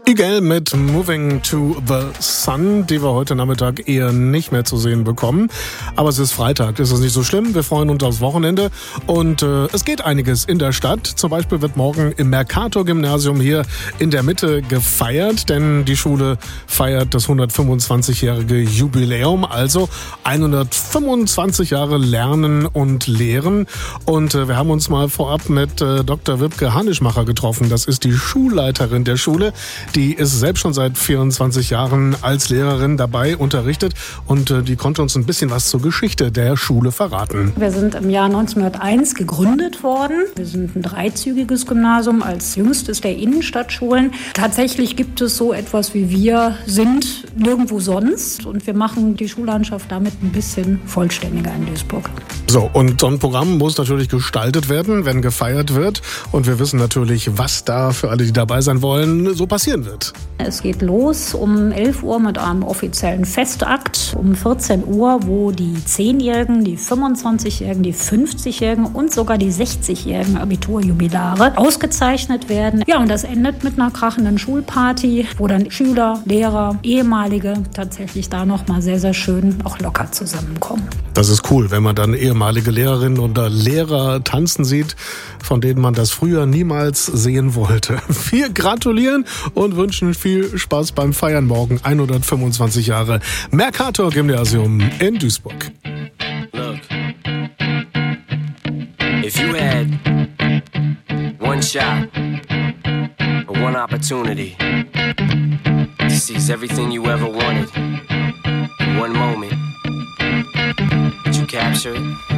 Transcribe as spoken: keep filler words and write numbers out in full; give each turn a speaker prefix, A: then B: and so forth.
A: Igel mit Moving to the Sun, die wir heute Nachmittag eher nicht mehr zu sehen bekommen. Aber es ist Freitag, ist das nicht so schlimm. Wir freuen uns aufs Wochenende und äh, es geht einiges in der Stadt. Zum Beispiel wird morgen im Mercator-Gymnasium hier in der Mitte gefeiert, denn die Schule feiert das hundertfünfundzwanzigjährige Jubiläum, also hundertfünfundzwanzig Jahre Lernen und Lehren. Und äh, wir haben uns mal vorab mit äh, Doktor Wibke Hanischmacher getroffen. Das ist die Schulleiterin der Schule. Die ist selbst schon seit vierundzwanzig Jahren als Lehrerin dabei, unterrichtet und äh, die konnte uns ein bisschen was zur Geschichte der Schule verraten.
B: Wir sind im Jahr neunzehnhunderteins gegründet worden. Wir sind ein dreizügiges Gymnasium, als jüngstes der Innenstadtschulen. Tatsächlich gibt es so etwas wie wir sind nirgendwo sonst und wir machen die Schullandschaft damit ein bisschen vollständiger in Duisburg.
A: So, und so ein Programm muss natürlich gestaltet werden, wenn gefeiert wird. Und wir wissen natürlich, was da für alle, die dabei sein wollen, so passieren wird.
B: Es geht los um elf Uhr mit einem offiziellen Festakt, um vierzehn Uhr, wo die zehnjährigen, die fünfundzwanzigjährigen, die fünfzigjährigen und sogar die sechzigjährigen Abiturjubilare ausgezeichnet werden. Ja, und das endet mit einer krachenden Schulparty, wo dann Schüler, Lehrer, ehemalige tatsächlich da nochmal sehr, sehr schön auch locker zusammenkommen.
A: Das ist cool, wenn man dann ehemalige Lehrerinnen oder Lehrer tanzen sieht, von denen man das früher niemals sehen wollte. Wir gratulieren und wünschen viel Spaß beim Feiern morgen. hundertfünfundzwanzig Jahre Mercator-Gymnasium in Duisburg.
C: Look, if you had one shot or one opportunity to seize everything you ever wanted in one moment, would you capture it?